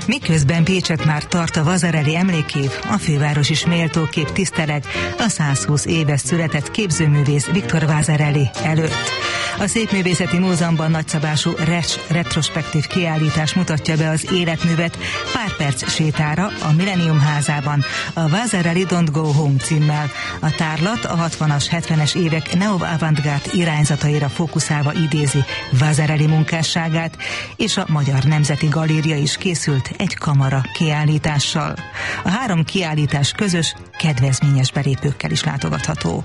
Miközben Pécset már tart a Vasarely emlékév, a főváros is méltóképp tiszteleg a 120 éves született képzőművész Viktor Vasarely előtt. A Szépművészeti Múzeumban nagyszabású retrospektív kiállítás mutatja be az életművet pár perc sétára a Millennium házában, a Vasarely Don't Go Home címmel. A tárlat a 60-as, 70-es évek neo-avantgárd irányzataira fókuszálva idézi Vasarely munkásságát, és a Magyar Nemzeti Galéria is készült egy kamara kiállítással. A 3 kiállítás közös, kedvezményes belépőkkel is látogatható.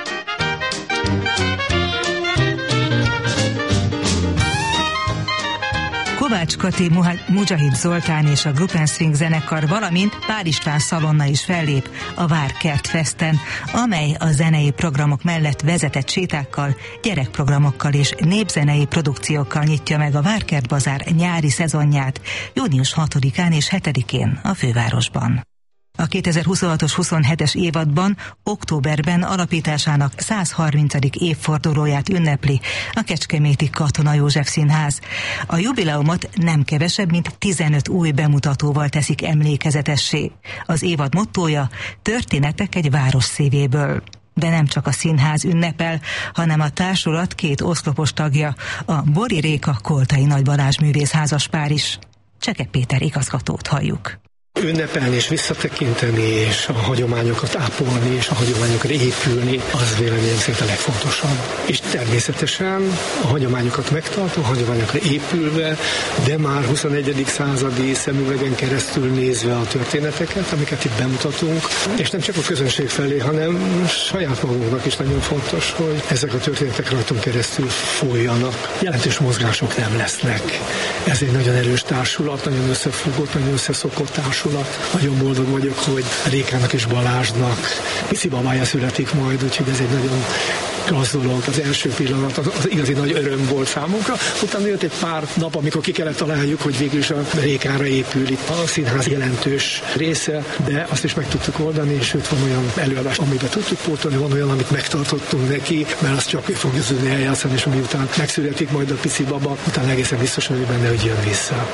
Kovács Kati, Mujahid Zoltán és a Gruppenswing zenekar, valamint Pál István Szalonna is fellép a Várkert Festen, amely a zenei programok mellett vezetett sétákkal, gyerekprogramokkal és népzenei produkciókkal nyitja meg a Várkert Bazár nyári szezonját június 6-án és 7-én a fővárosban. A 2026-os 27-es évadban októberben alapításának 130. évfordulóját ünnepli a kecskeméti Katona József Színház. A jubileumot nem kevesebb, mint 15 új bemutatóval teszik emlékezetessé. Az évad mottója: történetek egy város szívéből. De nem csak a színház ünnepel, hanem a társulat 2 oszlopos tagja, a Bori Réka Koltai Nagy Balázs művészházaspár is. Cseke Péter igazgatót halljuk. Ünnepelni és visszatekinteni, és a hagyományokat ápolni, és a hagyományokra épülni, az véleményem szerint a legfontosabb. És természetesen a hagyományokat megtartva, a hagyományokra épülve, de már 21. századi szemüvegen keresztül nézve a történeteket, amiket itt bemutatunk, és nem csak a közönség felé, hanem saját magunknak is nagyon fontos, hogy ezek a történetek rajtunk keresztül folyjanak. Jelentős mozgások nem lesznek. Ez egy nagyon erős társulat, nagyon összefogott, nagyon összeszokott társulat. Nagyon boldog vagyok, hogy Rékának és Balázsnak pici babája születik majd, úgyhogy ez egy nagyon klassz dolog. Az első pillanat az igazi nagy öröm volt számunkra. Utána jött egy pár nap, amikor ki kellett találjuk, hogy végül is a Rékára épül itt a színház jelentős része, de azt is meg tudtuk oldani, és sőt van olyan előadás, amiben tudtuk pótolni, van olyan, amit megtartottunk neki, mert azt csak ő fogja tudni eljátszani, és miután megszületik majd a pici baba, utána egészen biztos vagyok benne, hogy jön vissza.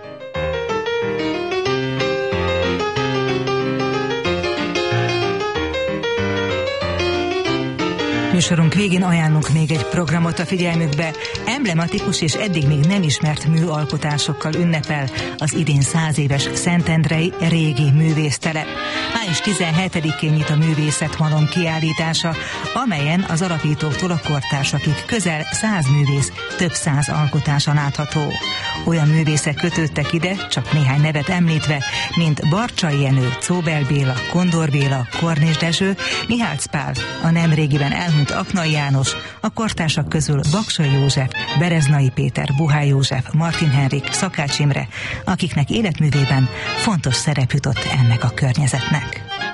Műsorunk végén ajánlunk még egy programot a figyelmükbe. Emblematikus és eddig még nem ismert műalkotásokkal ünnepel az idén 100 éves Szentendrei régi művésztelep. Május 17-én nyit a Művészetmalom kiállítása, amelyen az alapítóktól a kortársakig közel 100 művész több 100 alkotása látható. Olyan művészek kötődtek ide, csak néhány nevet említve, mint Barcsay Jenő, Czóbel Béla, Kondor Béla, Kornis Dezső, Mihály Pál, a nemrégiben elhunyt Aknai János, a kortársak közül Baksay József, Bereznai Péter, Buhály József, Martin Henrik, Szakács Imre, akiknek életművében fontos szerep jutott ennek a környezetnek.